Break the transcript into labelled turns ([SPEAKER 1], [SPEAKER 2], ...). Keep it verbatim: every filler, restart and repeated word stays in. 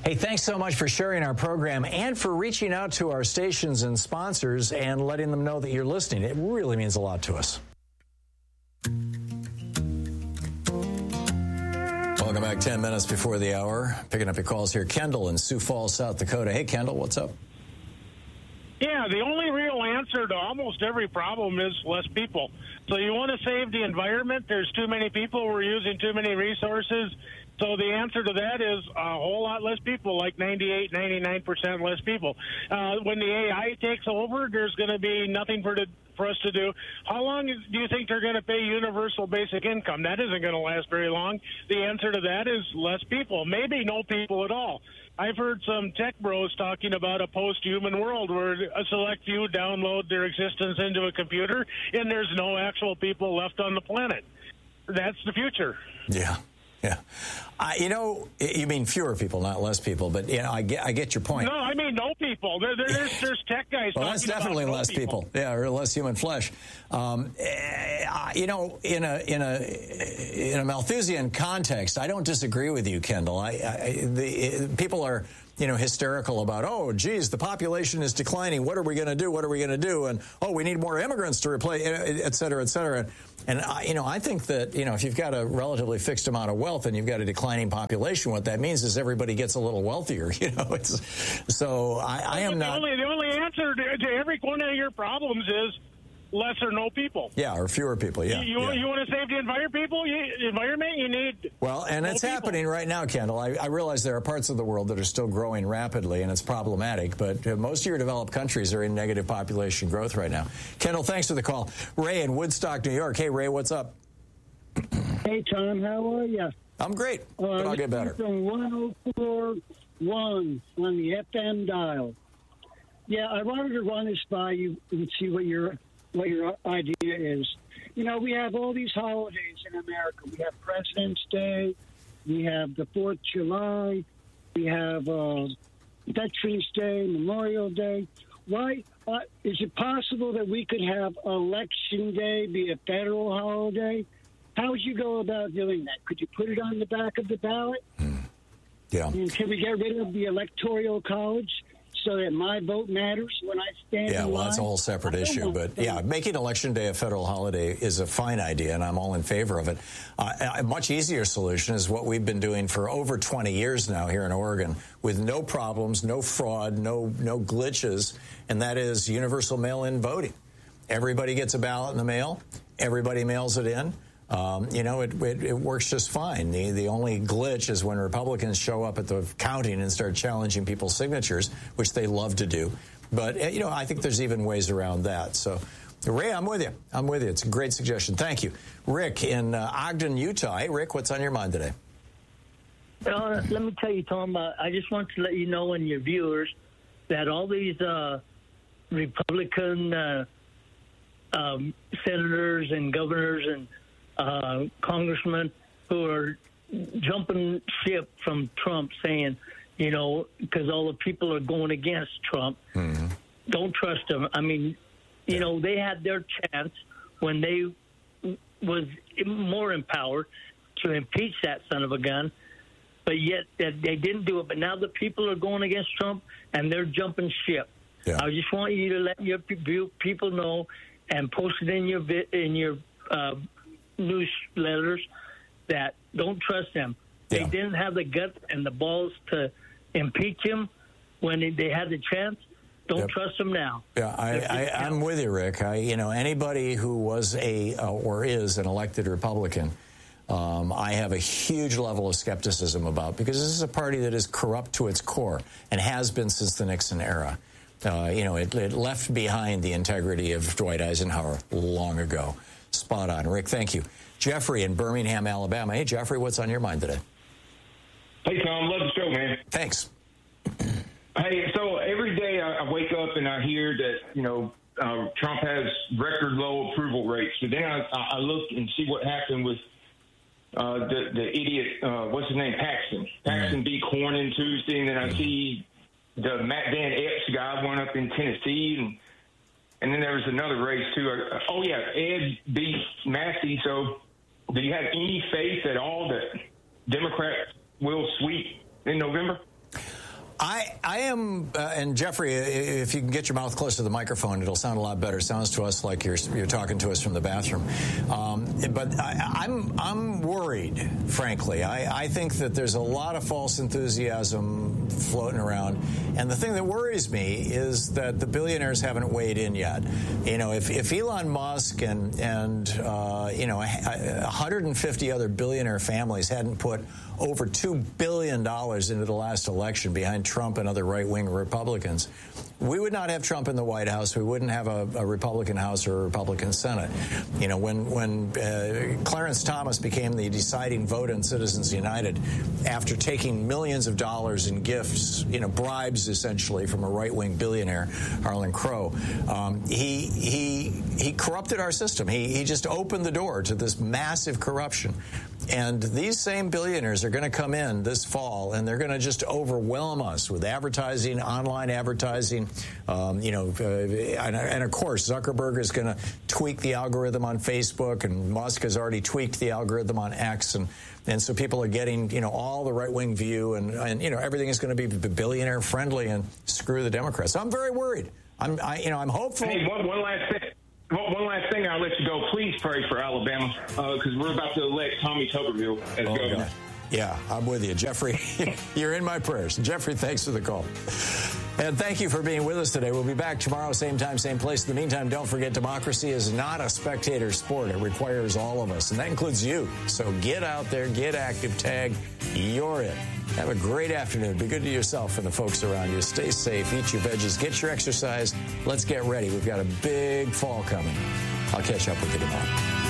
[SPEAKER 1] Hey, thanks so much for sharing our program and for reaching out to our stations and sponsors and letting them know that you're listening. It really means a lot to us. Welcome back. Ten minutes before the hour. Picking up your calls here. Kendall in Sioux Falls, South Dakota. Hey, Kendall, what's up?
[SPEAKER 2] Yeah, the only real answer to almost every problem is less people. So you want to save the environment. There's too many people. We're using too many resources. So the answer to that is a whole lot less people, like ninety-eight, ninety-nine percent less people. Uh, when the A I takes over, there's going to be nothing for, to, for us to do. How long do you think they're going to pay universal basic income? That isn't going to last very long. The answer to that is less people, maybe no people at all. I've heard some tech bros talking about a post-human world where a select few download their existence into a computer and there's no actual people left on the planet. That's the future.
[SPEAKER 1] Yeah. Yeah. Uh, you know, you mean fewer people, not less people, but you know, I get, I get your point.
[SPEAKER 2] No, I mean no people. There, there, there's, there's tech guys
[SPEAKER 1] well,
[SPEAKER 2] talking
[SPEAKER 1] that's definitely
[SPEAKER 2] about no
[SPEAKER 1] less people.
[SPEAKER 2] people.
[SPEAKER 1] Yeah, or less human flesh. Um, uh, you know, in a in a in a Malthusian context, I don't disagree with you, Kendall. I, I the people are, you know, hysterical about, oh, geez, the population is declining. What are we going to do? What are we going to do? And, oh, we need more immigrants to replace, et cetera, et cetera. And, I, you know, I think that, you know, if you've got a relatively fixed amount of wealth and you've got a declining population, what that means is everybody gets a little wealthier, you know. It's, so I, I am
[SPEAKER 2] the
[SPEAKER 1] not.
[SPEAKER 2] Only, the only answer to, to every one of your problems is less or no people.
[SPEAKER 1] Yeah, or fewer people, yeah.
[SPEAKER 2] You, you,
[SPEAKER 1] yeah.
[SPEAKER 2] you want to save the environment, people? You, environment, you need
[SPEAKER 1] Well, and it's
[SPEAKER 2] people.
[SPEAKER 1] happening right now, Kendall. I, I realize there are parts of the world that are still growing rapidly, and it's problematic, but uh, most of your developed countries are in negative population growth right now. Kendall, thanks for the call. Ray in Woodstock, New York. Hey, Ray, what's up?
[SPEAKER 3] Hey, Tom, how are you?
[SPEAKER 1] I'm great,
[SPEAKER 3] uh,
[SPEAKER 1] but I'll get better.
[SPEAKER 3] From one oh four point one on the F M dial. Yeah, I wanted to run this by you and see what your what your idea is. You know, we have all these holidays in America. We have President's Day. We have the fourth of July. We have uh, Veterans Day, Memorial Day. Why uh, is it possible that we could have Election Day be a federal holiday? How would you go about doing that? Could you put it on the back of the ballot?
[SPEAKER 1] Mm. Yeah.
[SPEAKER 3] And can we get rid of the Electoral College so that my vote matters when I stand
[SPEAKER 1] Yeah,
[SPEAKER 3] in
[SPEAKER 1] well,
[SPEAKER 3] line?
[SPEAKER 1] that's a whole separate issue. But, yeah, making Election Day a federal holiday is a fine idea, and I'm all in favor of it. Uh, a much easier solution is what we've been doing for over twenty years now here in Oregon with no problems, no fraud, no no glitches, and that is universal mail-in voting. Everybody gets a ballot in the mail. Everybody mails it in. Um, you know, it, it, it works just fine. The, the only glitch is when Republicans show up at the counting and start challenging people's signatures, which they love to do. But, you know, I think there's even ways around that. So, Ray, I'm with you. I'm with you. It's a great suggestion. Thank you. Rick in uh, Ogden, Utah. Hey, Rick, what's on your mind today?
[SPEAKER 4] Uh, let me tell you, Tom, uh, I just want to let you know and your viewers that all these uh, Republican uh, um, senators and governors and Uh, congressmen who are jumping ship from Trump saying, you know, because all the people are going against Trump. Mm-hmm. Don't trust them. I mean, you yeah. know, they had their chance when they was more in power to impeach that son of a gun, but yet they didn't do it. But now the people are going against Trump and they're jumping ship. Yeah. I just want you to let your people know and post it in your in your uh, newsletters that don't trust them. They yeah. didn't have the guts and the balls to impeach him when they had the chance. Don't yep. trust them now.
[SPEAKER 1] Yeah, I, I, I'm with you, Rick. I, you know, anybody who was a uh, or is an elected Republican, um, I have a huge level of skepticism about, because this is a party that is corrupt to its core and has been since the Nixon era. Uh, you know, it, it left behind the integrity of Dwight Eisenhower long ago. Spot on. Rick, thank you. Jeffrey in Birmingham, Alabama. Hey, Jeffrey, what's on your mind today?
[SPEAKER 5] Hey, Tom. Love the show, man.
[SPEAKER 1] Thanks.
[SPEAKER 5] Hey, so every day I, I wake up and I hear that, you know, uh, Trump has record low approval rates. So then I, I look and see what happened with uh, the, the idiot, uh, what's his name, Paxton. Paxton mm. beat Cornyn Tuesday, and then I mm. see the Matt Van Epps guy won up in Tennessee, and And then there was another race, too. Oh, yeah, Ed beat Massey. So do you have any faith at all that Democrats will sweep in November?
[SPEAKER 1] I, I am, uh, and Jeffrey, if you can get your mouth close to the microphone, it'll sound a lot better. It sounds to us like you're you're talking to us from the bathroom. Um, but I, I'm I'm worried, frankly. I, I think that there's a lot of false enthusiasm floating around, and the thing that worries me is that the billionaires haven't weighed in yet. You know, if, if Elon Musk and and uh, you know one hundred fifty other billionaire families hadn't put over two billion dollars into the last election behind Trump and other right-wing Republicans, we would not have Trump in the White House. We wouldn't have a, a Republican House or a Republican Senate. You know, when when uh, Clarence Thomas became the deciding vote in Citizens United after taking millions of dollars in gifts, you know, bribes essentially from a right-wing billionaire, Harlan Crow, um, he he he corrupted our system. He he just opened the door to this massive corruption. And these same billionaires are going to come in this fall, and they're going to just overwhelm us with advertising, online advertising. Um, you know, uh, and, and of course, Zuckerberg is going to tweak the algorithm on Facebook, and Musk has already tweaked the algorithm on X, and and so people are getting, you know, all the right-wing view, and and you know, everything is going to be billionaire friendly, and screw the Democrats. So I'm very worried. I'm, I, you know, I'm hopeful.
[SPEAKER 5] Hey, one, one last thing. One last thing, I'll let you go. Please pray for Alabama, because uh, we're about to elect Tommy Tuberville as
[SPEAKER 1] oh,
[SPEAKER 5] governor.
[SPEAKER 1] God. Yeah, I'm with you. Jeffrey, you're in my prayers. Jeffrey, thanks for the call. And thank you for being with us today. We'll be back tomorrow, same time, same place. In the meantime, don't forget, democracy is not a spectator sport. It requires all of us, and that includes you. So get out there, get active, tag, you're it. Have a great afternoon. Be good to yourself and the folks around you. Stay safe, eat your veggies, get your exercise. Let's get ready. We've got a big fall coming. I'll catch up with you tomorrow.